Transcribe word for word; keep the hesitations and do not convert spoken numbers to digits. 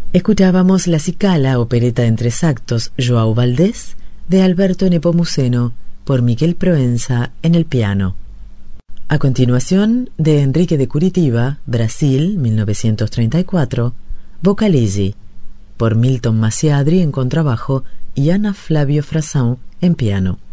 Escuchábamos La Cicala, opereta en tres actos, João Valdés, de Alberto Nepomuceno, por Miquel Proença en el piano. A continuación, de Enrique de Curitiba, Brasil, mil novecientos treinta y cuatro, Vocalizi, por Milton Masiadri en contrabajo y Ana Flavio Frazão en piano.